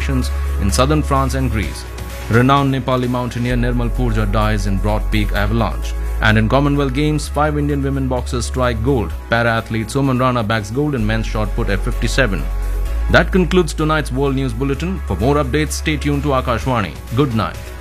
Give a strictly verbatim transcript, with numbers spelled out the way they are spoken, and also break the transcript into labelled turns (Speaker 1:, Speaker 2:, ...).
Speaker 1: operations in southern France and Greece. Renowned Nepali mountaineer Nirmal Purja dies in Broad Peak avalanche. And in Commonwealth Games, five Indian women boxers strike gold. Para-athlete Suman Rana bags gold in men's shot put at fifty-seven. That concludes tonight's World News Bulletin. For more updates, stay tuned to Akashvani. Good night.